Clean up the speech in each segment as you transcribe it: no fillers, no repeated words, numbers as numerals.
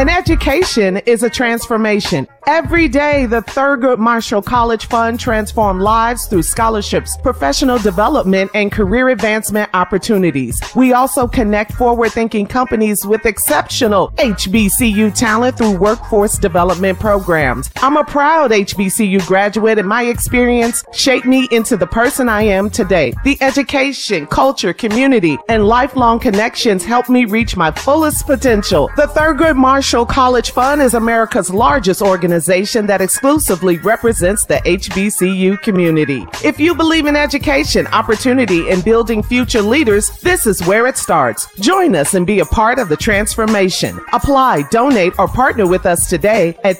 An education is a transformation. Every day, the Thurgood Marshall College Fund transforms lives through scholarships, professional development, and career advancement opportunities. We also connect forward-thinking companies with exceptional HBCU talent through workforce development programs. I'm a proud HBCU graduate, and my experience shaped me into the person I am today. The education, culture, community, and lifelong connections helped me reach my fullest potential. The Thurgood Marshall College Fund is America's largest organization that exclusively represents the HBCU community. If you believe in education, opportunity, and building future leaders, this is where it starts. Join us and be a part of the transformation. Apply, donate, or partner with us today at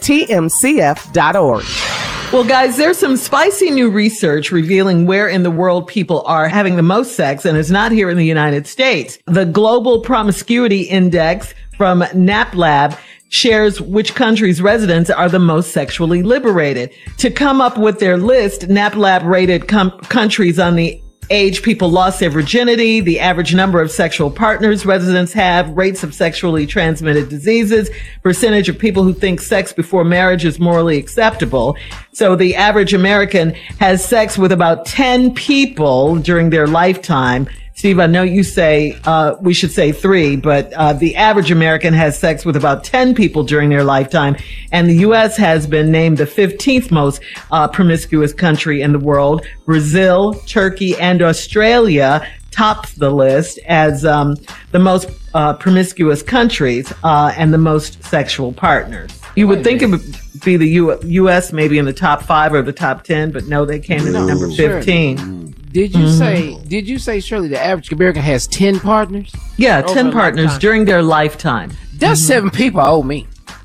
tmcf.org. Well, guys, there's some spicy new research revealing where in the world people are having the most sex, and it's not here in the United States. The Global Promiscuity Index from NAPLAB shares which countries' residents are the most sexually liberated. To come up with their list, NAPLAB rated countries on the age people lost their virginity, the average number of sexual partners residents have, rates of sexually transmitted diseases, percentage of people who think sex before marriage is morally acceptable. So the average American has sex with about 10 people during their lifetime. Steve, I know you say we should say 3, but the average American has sex with about 10 people during their lifetime. And the U.S. has been named the 15th most promiscuous country in the world. Brazil, Turkey, and Australia tops the list as the most promiscuous countries and the most sexual partners. You would think it would be the U.S. maybe in the top 5 or the top 10, but no, they came in at number 15. Sure. Did you say, Shirley, the average American has 10 partners? Yeah, 10 partners during their lifetime. That's 7 people I owe me.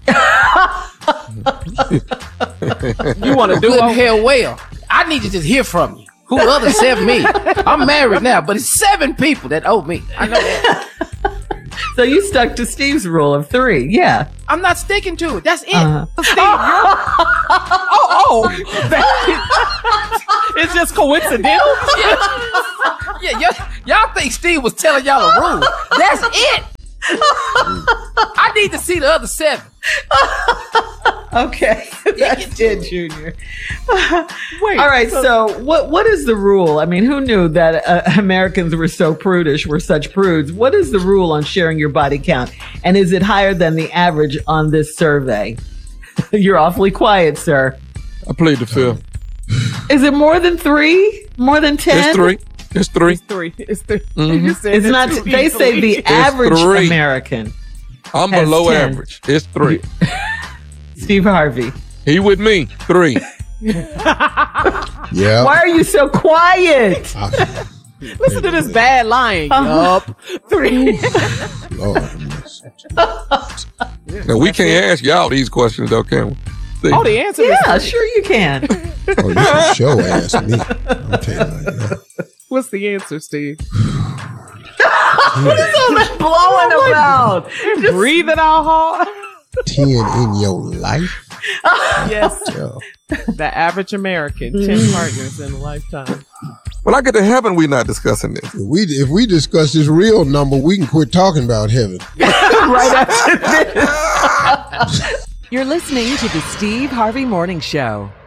You want to do it? Hell well. I need to just hear from you. Who the other 7 me? I'm married now, but it's 7 people that owe me. I know that. So you stuck to Steve's rule of 3. Yeah. I'm not sticking to it. That's it. Steve, it's just coincidental? Yeah, y'all think Steve was telling y'all a rule. That's it. I need to see the other 7. Okay, that's it, Junior. Wait. All right. So what is the rule? I mean, who knew that Americans were so prudish? We're such prudes. What is the rule on sharing your body count? And is it higher than the average on this survey? You're awfully quiet, sir. I plead the fifth. Is it more than 3? More than 10? It's 3. It's 3. It's 3. It's 3. Mm-hmm. It's not. They say the average American. I'm below average. It's 3. Steve Harvey. He with me. 3. Yeah. Why are you so quiet? Listen to this bad lying. Yup. 3. Now, we can't ask y'all these questions, though, can we? See? Oh, the answer is 3. Sure you can. You can show ask me. I'll tell you that. What's the answer, Steve? What is all that blowing about? Just breathing out hard. 10 in your life? Yes. Yeah. The average American, 10 partners in a lifetime. When I get to heaven, we're not discussing this. If we discuss this real number, we can quit talking about heaven. Right after this. You're listening to the Steve Harvey Morning Show.